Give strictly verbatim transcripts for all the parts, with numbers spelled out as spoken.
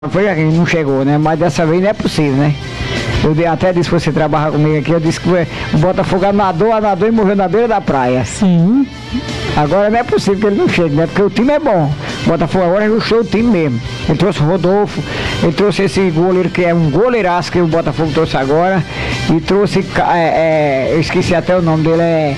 Foi aqui, não chegou, né? Mas dessa vez não é possível, né? Eu até disse que você trabalha comigo aqui, eu disse que o Botafogo nadou, nadou e morreu na beira da praia. Sim. Agora não é possível que ele não chegue, né? Porque o time é bom. O Botafogo agora ajustou o time mesmo. Ele trouxe o Rodolfo, ele trouxe esse goleiro que é um goleiraço que o Botafogo trouxe agora. E trouxe, é, é, eu esqueci até o nome dele, é...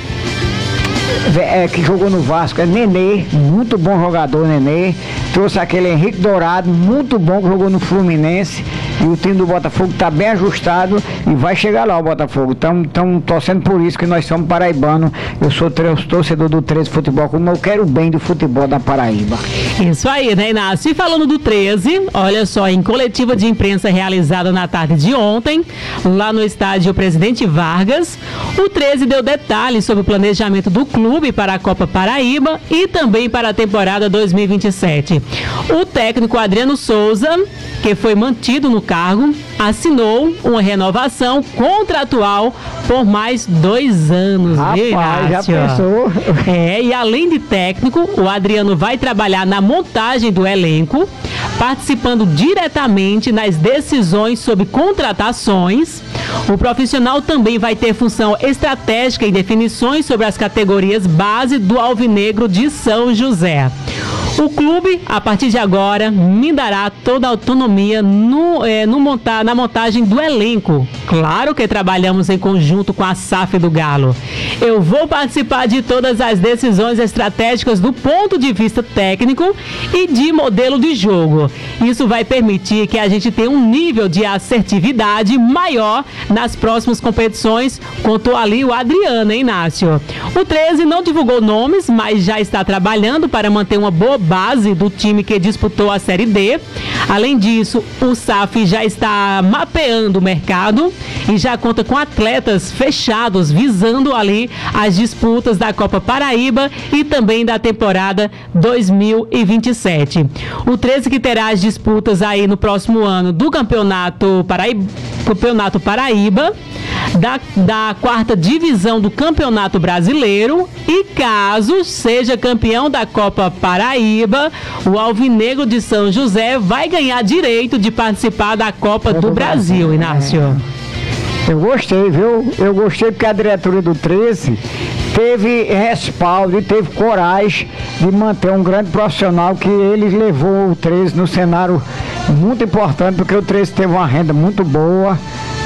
É, que jogou no Vasco, é Nenê, muito bom jogador, Nenê. Trouxe aquele Henrique Dourado, muito bom, que jogou no Fluminense. E o time do Botafogo está bem ajustado e vai chegar lá o Botafogo. Estamos torcendo por isso, que nós somos paraibanos. Eu sou torcedor do treze Futebol Clube, mas eu quero o bem do futebol da Paraíba. Isso aí, né, Inácio? E falando do treze, olha só, em coletiva de imprensa realizada na tarde de ontem, lá no estádio Presidente Vargas, o treze deu detalhes sobre o planejamento do clube para a Copa Paraíba e também para a temporada dois mil e vinte e sete. O técnico Adriano Souza, que foi mantido no cargo, assinou uma renovação contratual por mais dois anos. Rapaz, já pensou? É, e além de técnico, o Adriano vai trabalhar na montagem do elenco, participando diretamente nas decisões sobre contratações. O profissional também vai ter função estratégica e definições sobre as categorias base do Alvinegro de São José. O clube, a partir de agora, me dará toda a autonomia no, é, no montar, na montagem do elenco. Claro que trabalhamos em conjunto com a S A F do Galo. Eu vou participar de todas as decisões estratégicas do ponto de vista técnico e de modelo de jogo. Isso vai permitir que a gente tenha um nível de assertividade maior nas próximas competições, contou ali o Adriano, hein, Inácio? O treze não divulgou nomes, mas já está trabalhando para manter uma boa base do time que disputou a Série D. Além disso, o S A F já está mapeando o mercado e já conta com atletas fechados visando ali as disputas da Copa Paraíba e também da temporada dois mil e vinte e sete. O treze que terá as disputas aí no próximo ano do Campeonato Paraíba, Campeonato Paraíba, Da, da quarta divisão do Campeonato Brasileiro e, caso seja campeão da Copa Paraíba, o Alvinegro de São José vai ganhar direito de participar da Copa do Brasil, Inácio. É. Eu gostei, viu? Eu gostei porque a diretoria do treze teve respaldo e teve coragem de manter um grande profissional que ele levou o treze no cenário muito importante, porque o treze teve uma renda muito boa.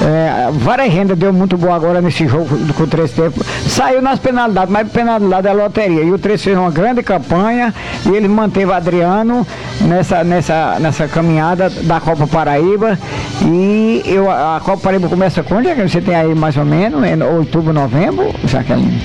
É, várias rendas deu muito boa agora nesse jogo com o treze tempo. Saiu nas penalidades, mas penalidade é loteria. E o treze fez uma grande campanha e ele manteve o Adriano nessa, nessa, nessa caminhada da Copa Paraíba. E eu, a Copa Paraíba começa quando? Você tem aí mais ou menos, em outubro, novembro, Jaqueline?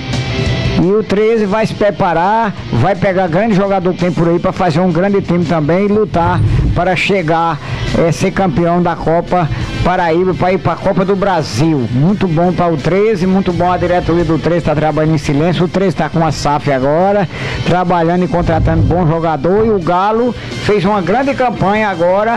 E o treze vai se preparar, vai pegar grande jogador que tem por aí para fazer um grande time também e lutar para chegar, é, ser campeão da Copa Paraíba, para ir para a Copa do Brasil. Muito bom para o treze, muito bom a diretoria do treze, está trabalhando em silêncio. O treze está com a S A F agora, trabalhando e contratando bom jogador. E o Galo fez uma grande campanha agora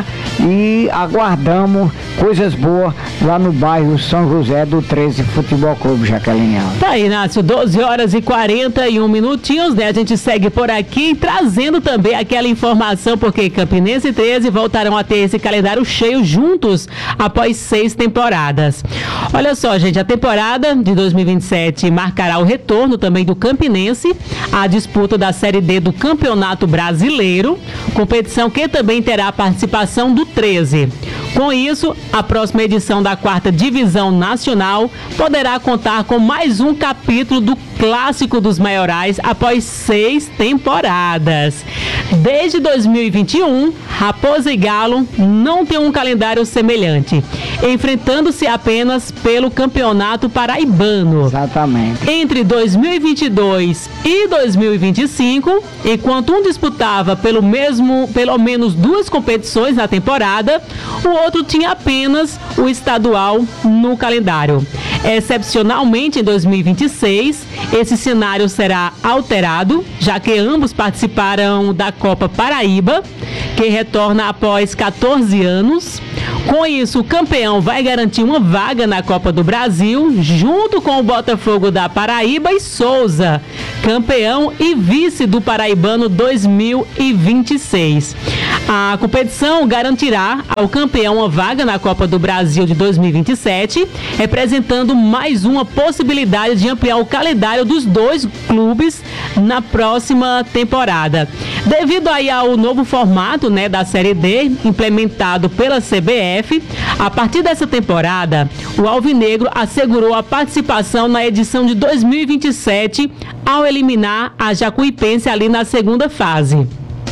e aguardamos coisas boas lá no bairro São José do treze Futebol Clube, Jaqueline. Tá aí, Inácio, doze horas e quarenta e um minutinhos, né? A gente segue por aqui trazendo também aquela informação, porque Campinense e treze voltarão a ter esse calendário cheio juntos após seis temporadas. Olha só, gente, a temporada de dois mil e vinte e sete marcará o retorno também do Campinense à disputa da Série D do Campeonato Brasileiro, competição que também terá a participação do treze. Com isso, a próxima edição da quarta Divisão Nacional poderá contar com mais um capítulo do Clássico dos Maiorais após seis temporadas. Desde dois mil e vinte e um, Raposa e Galo não têm um calendário semelhante, enfrentando-se apenas pelo Campeonato Paraibano. Exatamente. Entre dois mil e vinte e dois e dois mil e vinte e cinco, enquanto um disputava pelo mesmo, pelo menos duas competições na temporada, o outro tinha apenas o estadual no calendário. Excepcionalmente, em dois mil e vinte e seis, esse cenário será alterado, já que ambos participaram da Copa Paraíba, que retorna após quatorze anos. Com isso, o campeão vai garantir uma vaga na Copa do Brasil, junto com o Botafogo da Paraíba e Souza, campeão e vice do Paraibano dois mil e vinte e seis. A competição garantirá ao campeão uma vaga na Copa do Brasil de dois mil e vinte e sete, representando mais uma possibilidade de ampliar o calendário dos dois clubes na próxima temporada. Devido aí ao novo formato, né, da Série D, implementado pela C B F, a partir dessa temporada, o Alvinegro assegurou a participação na edição de dois mil e vinte e sete, ao eliminar a Jacuipense ali na segunda fase.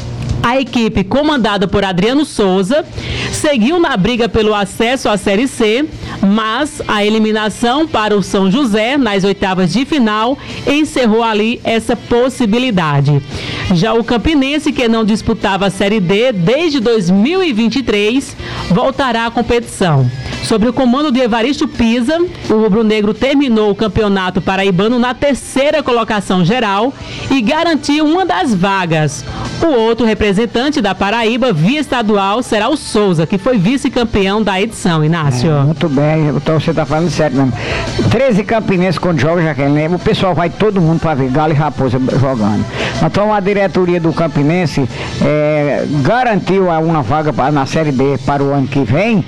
A equipe, comandada por Adriano Souza, seguiu na briga pelo acesso à Série C, mas a eliminação para o São José nas oitavas de final encerrou ali essa possibilidade. Já o Campinense, que não disputava a Série D desde dois mil e vinte e três, voltará à competição. Sob o comando de Evaristo Pisa, o rubro-negro terminou o campeonato paraibano na terceira colocação geral e garantiu uma das vagas. O outro representante da Paraíba, via estadual, será o Souza, que foi vice-campeão da edição, Inácio. É, muito bem, então você está falando certo mesmo. treze campinenses quando joga, Jaqueline, o pessoal vai todo mundo para ver Galo e Raposa jogando. Então a diretoria do Campinense é, garantiu uma vaga pra, na Série D para o ano que vem,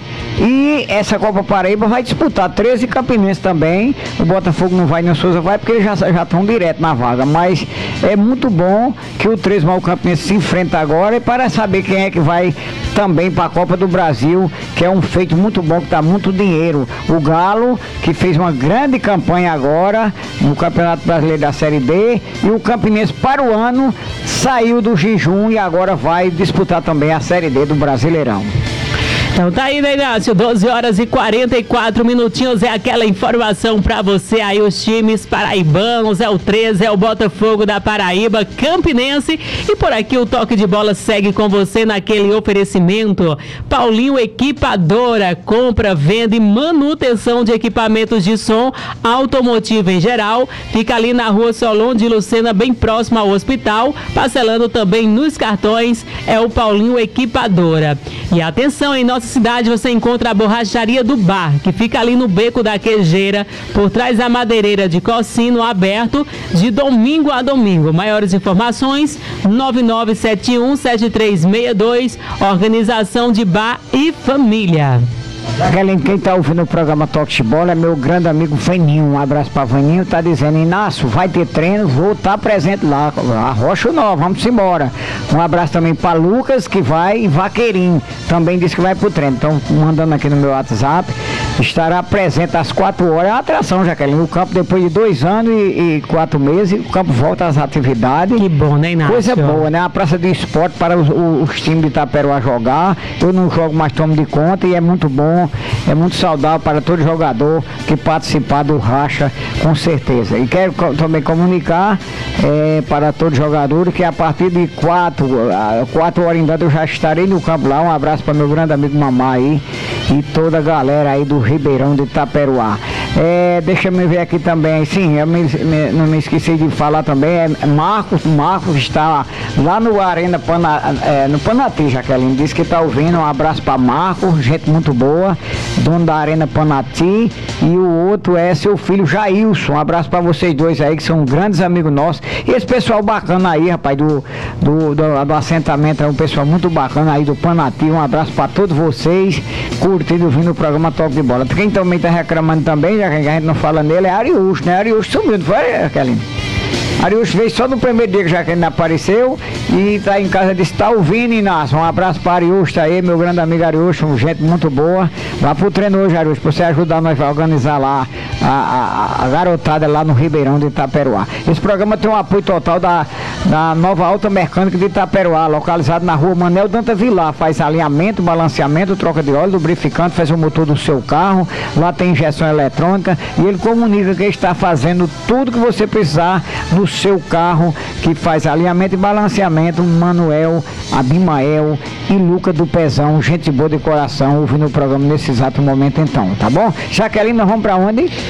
e essa Copa Paraíba vai disputar treze campinenses também. O Botafogo não vai, nem o Souza vai, porque eles já já estão direto na vaga, mas é muito bom que o treze mal Campinense se enfrenta agora, e para saber quem é que vai também para a Copa do Brasil, que é um feito muito bom, que dá muito dinheiro. O Galo, que fez uma grande campanha agora no Campeonato Brasileiro da Série D, e o Campinense para o ano saiu do jejum e agora vai disputar também a Série D do Brasileirão. Então tá aí, né, Inácio? doze horas e quarenta e quatro minutinhos é aquela informação pra você aí, os times paraibanos, é o treze, é o Botafogo da Paraíba, Campinense, e por aqui o Toque de Bola segue com você naquele oferecimento. Paulinho Equipadora, compra, venda e manutenção de equipamentos de som automotivo em geral, fica ali na rua Solon de Lucena, bem próximo ao hospital, parcelando também nos cartões, é o Paulinho Equipadora. E atenção, em nossa cidade você encontra a Borracharia do Bar, que fica ali no Beco da Quejeira, por trás da madeireira de Cocino, aberto de domingo a domingo. Maiores informações, nove nove sete um sete três seis dois, Organização de Bar e Família. Jaqueline, quem está ouvindo o programa Toque de Bola é meu grande amigo Vaninho. Um abraço para Vaninho, tá dizendo: Inácio, vai ter treino, vou estar presente lá, a Rocha Nova, vamos embora. Um abraço também para Lucas, que vai, e Vaqueirinho também disse que vai pro treino. Então, mandando aqui no meu WhatsApp, estará presente às quatro horas. É uma atração, Jaqueline. O campo, depois de dois anos e, e quatro meses, o campo volta às atividades. Que bom, né, Inácio? Coisa boa, né? A praça de esporte para os, os, os times de Itaperuá jogar. Eu não jogo, mas tomo de conta, e é muito bom, é muito saudável para todo jogador que participar do racha, com certeza. E quero também comunicar é, para todo jogador que a partir de quatro, quatro horas em eu já estarei no campo lá. Um abraço para meu grande amigo Mamá aí e toda a galera aí do Ribeirão de Itaperuá. É, deixa eu ver aqui também, sim, eu me, me, não me esqueci de falar também, é Marcos, Marcos está lá no Arena Pana, é, no Panati, Jaqueline, disse que está ouvindo. Um abraço para Marcos, gente muito boa, dono da Arena Panati, e o outro é seu filho Jailson. Um abraço para vocês dois aí, que são grandes amigos nossos, e esse pessoal bacana aí, rapaz, do, do, do, do assentamento, é um pessoal muito bacana aí do Panati. Um abraço para todos vocês, curtindo, ouvindo o programa Toque de Bola. Quem também está reclamando também, já que a gente não fala nele, é Ariúcho, né? Ariúcho sumiu, não foi, Jaqueline? Ariúcho veio só no primeiro dia que já que ele apareceu e tá em casa, disse: tá ouvindo, Inácio. Um abraço para Ariúcho aí, meu grande amigo Ariúcho, gente muito boa. Vá pro treino hoje, Ariúcho, pra você ajudar nós a organizar lá a, a, a garotada lá no Ribeirão de Itaperuá. Esse programa tem um apoio total da, da Nova Alta Mecânica de Itaperuá, localizado na rua Manel Danta Vilar. Faz alinhamento, balanceamento, troca de óleo, lubrificante, faz o motor do seu carro. Lá tem injeção eletrônica e ele comunica que está fazendo tudo que você precisar no seu carro, que faz alinhamento e balanceamento. Manuel, Abimael e Luca do Pezão, gente boa de coração, ouvindo o programa nesse exato momento, então, tá bom? Jaqueline, nós vamos pra onde?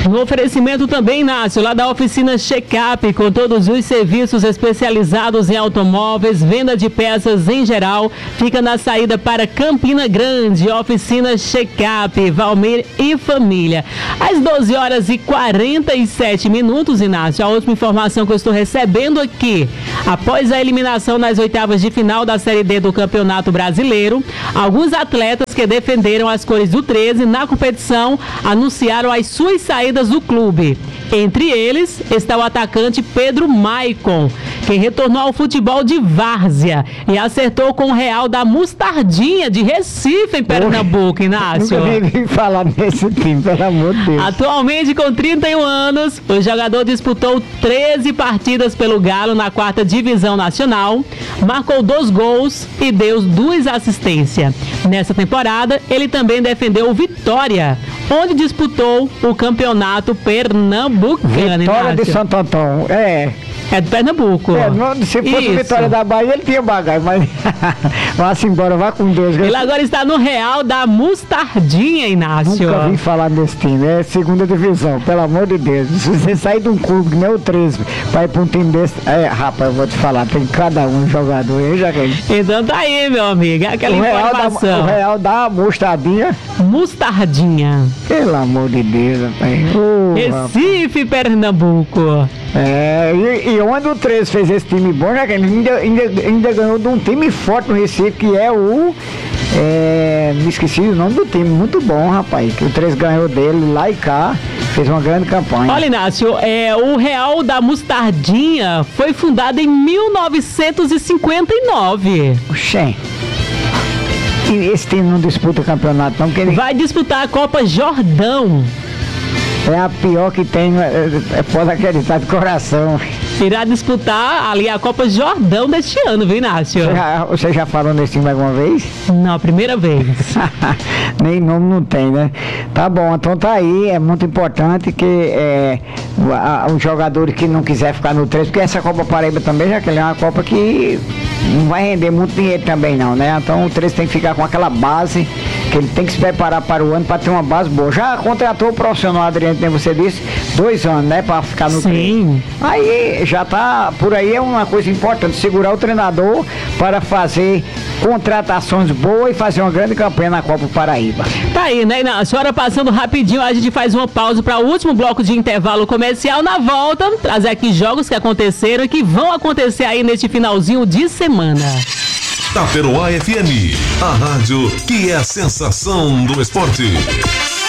No oferecimento também, Inácio, lá da oficina Checkup, com todos os serviços especializados em automóveis, venda de peças em geral, fica na saída para Campina Grande, oficina Checkup, Valmir e família. Às doze horas e quarenta e sete minutos, Inácio, a última informação que eu estou recebendo aqui, após a eliminação nas oitavas de final da Série D do Campeonato Brasileiro, alguns atletas que defenderam as cores do treze na competição anunciaram as suas saídas do clube. Entre eles está o atacante Pedro Maicon, que retornou ao futebol de várzea e acertou com o Real da Mostardinha de Recife, em Pernambuco, Inácio. Nunca nem vi falar nesse time, pelo amor de Deus. Atualmente com trinta e um anos, o jogador disputou treze partidas pelo Galo na quarta divisão nacional, marcou dois gols e deu duas assistências. Nessa temporada, ele também defendeu o Vitória, onde disputou o campeonato pernambucano. Vitória Inácio. de Santo Antão, é. É de Pernambuco. É, não, se fosse Isso. Vitória da Bahia, ele tinha bagagem, mas vá-se embora, vá com Deus. Ele agora está no Real da Mostardinha, Inácio. Nunca vi falar nesse time, é segunda divisão, pelo amor de Deus. Se você sair de um clube que nem o treze, para ir para um time desse, é, rapaz, eu vou te falar, tem cada um jogador, hein, Jaqueline? Então tá aí, meu amigo, aquela O Real, informação. da, o Real da Mostardinha, Mostardinha. pelo amor de Deus, rapaz. Ô, rapaz. Recife, Pernambuco. É, e, e onde o treze fez esse time bom, já que ele ainda, ainda, ainda ganhou de um time forte no Recife, que é o... É, me esqueci o nome do time, muito bom, rapaz, que o treze ganhou dele lá e cá, fez uma grande campanha. Olha, Inácio, é, o Real da Mostardinha foi fundado em mil novecentos e cinquenta e nove. Oxê. E esse time não disputa campeonato não, porque ele Vai disputar a Copa Jordão. é a pior que tem, é, é, pode acreditar de coração. Irá disputar ali a Copa Jordão deste ano, viu, Inácio? Você já, você já falou nesse time alguma vez? Não, a primeira vez. Nem nome não tem, né? Tá bom, então tá aí, é muito importante que é, a- os jogadores que não quiser ficar no treze, porque essa Copa Paraíba também, já que é uma Copa que não vai render muito dinheiro também não, né? Então o treze tem que ficar com aquela base, que ele tem que se preparar para o ano para ter uma base boa. Já contratou o profissional, Adriano, como você disse, dois anos, né? Para ficar no treze. Sim. Aí já tá, por aí é uma coisa importante, segurar o treinador para fazer contratações boas e fazer uma grande campanha na Copa Paraíba. Tá aí, né, Inácio? Hora passando rapidinho, a gente faz uma pausa para o último bloco de intervalo comercial. Na volta, trazer aqui jogos que aconteceram e que vão acontecer aí neste finalzinho de semana. Taperoá F M, a rádio que é a sensação do esporte.